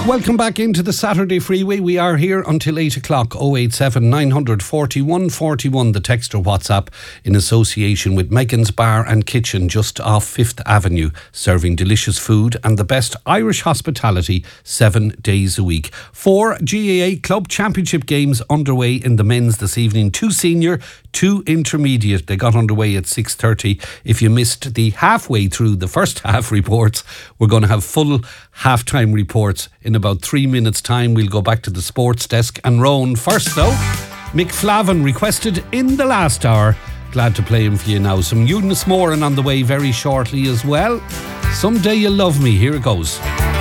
Welcome back into the Saturday Freeway. We are here until 8 o'clock. 087 941 41, the text or WhatsApp, in association with Megan's Bar and Kitchen just off 5th Avenue, serving delicious food and the best Irish hospitality 7 days a week. 4 GAA Club Championship games underway in the men's this evening. 2 senior, 2 intermediate. They got underway at 6:30. If you missed the halfway through the first half reports, we're going to have full half-time reports in about 3 minutes' time. We'll go back to the sports desk. And Rowan first, though. Mick Flavin requested in the last hour. Glad to play him for you now. Some Eunice Moran on the way very shortly as well. Someday You'll Love Me. Here it goes.